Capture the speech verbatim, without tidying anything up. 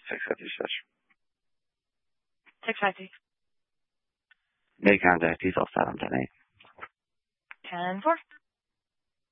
megfektetéshez. Cik sveiki. Még András tíz asztalom tenni.